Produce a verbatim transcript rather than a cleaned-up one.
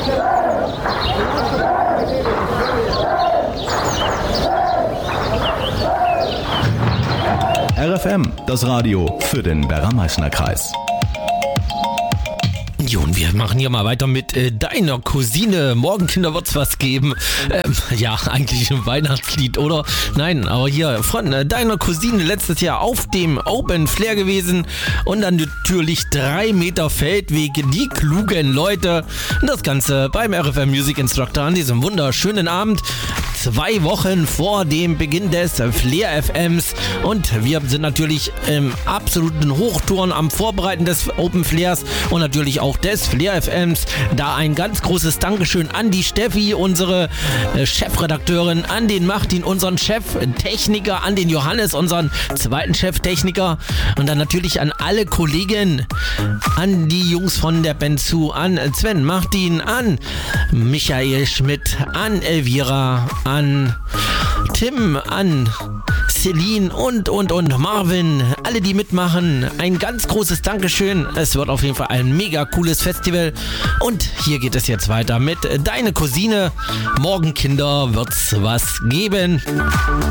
R F M, das Radio für den Werra-Meißner Kreis. Jo, und wir machen hier mal weiter mit äh, deiner Cousine. Morgen, Kinder, wird's was geben. Ähm, ja, eigentlich ein Weihnachtslied, oder? Nein, aber hier von äh, deiner Cousine letztes Jahr auf dem Open Flair gewesen. Und dann natürlich drei Meter Feldweg, die klugen Leute. Und das Ganze beim R F M Music Instructor an diesem wunderschönen Abend. Zwei Wochen vor dem Beginn des Flair F Ms. Und wir sind natürlich im absoluten Hochtouren am Vorbereiten des Open Flairs und natürlich auch des Flair F Ms. Da ein ganz großes Dankeschön an die Steffi, unsere äh, Chefredakteurin, an den Martin, unseren Cheftechniker, an den Johannes, unseren zweiten Cheftechniker und dann natürlich an alle Kollegen, an die Jungs von der Benzu, an Sven, Martin, an Michael Schmidt, an Elvira, an Tim, an Celine und, und, und Marvin, alle, die mitmachen, ein ganz großes Dankeschön. Es wird auf jeden Fall ein mega cooles Festival. Und hier geht es jetzt weiter mit Deine Cousine. Morgen, Kinder, wird's was geben.